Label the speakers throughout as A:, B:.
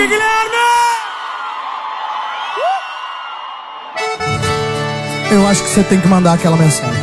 A: Guilherme!
B: Eu acho que você tem que mandar aquela mensagem.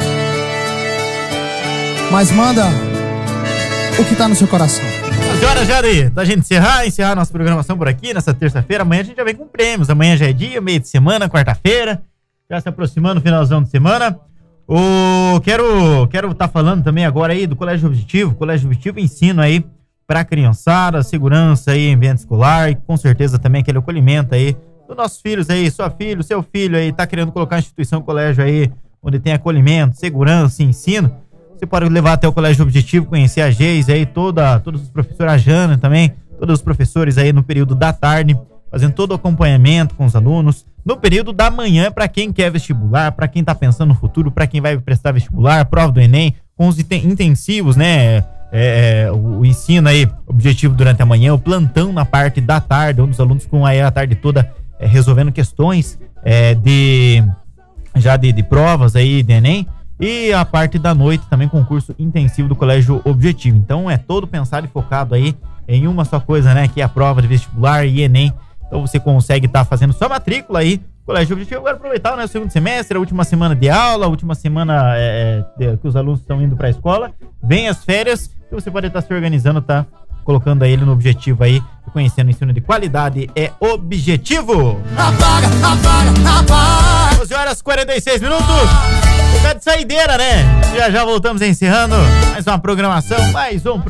B: Mas manda o que tá no seu coração.
C: As horas já da gente encerrar nossa programação por aqui, nessa terça-feira. Amanhã a gente já vem com prêmios. Amanhã já é dia, meio de semana, quarta-feira. Já se aproximando o finalzão de semana. Quero tá falando também agora aí do Colégio Objetivo. Colégio Objetivo ensino aí pra criançada, segurança aí, ambiente escolar e com certeza também aquele acolhimento aí dos nossos filhos aí, sua filha, seu filho aí, tá querendo colocar a instituição, colégio aí, onde tem acolhimento, segurança, ensino. Você pode levar até o Colégio Objetivo, conhecer a Geise aí, todos os professores, a Jana também, todos os professores aí no período da tarde, fazendo todo o acompanhamento com os alunos. No período da manhã, para quem quer vestibular, para quem tá pensando no futuro, para quem vai prestar vestibular, prova do Enem, com os intensivos, né? O ensino aí, objetivo durante a manhã, o plantão na parte da tarde, onde os alunos ficam aí a tarde toda resolvendo questões de provas aí de Enem, e a parte da noite também concurso intensivo do Colégio Objetivo. Então é todo pensado e focado aí em uma só coisa, né, que é a prova de vestibular e Enem. Então você consegue estar fazendo sua matrícula aí, Colégio Objetivo. Agora aproveitar, né, o segundo semestre, a última semana de aula, a última semana que os alunos estão indo para a escola, vem as férias, e você pode estar se organizando, tá colocando ele no Objetivo aí, conhecendo o ensino de qualidade é Objetivo.
A: Apaga!
C: 12h46. Tá de saideira, né? Já voltamos encerrando mais uma programação, mais um programa.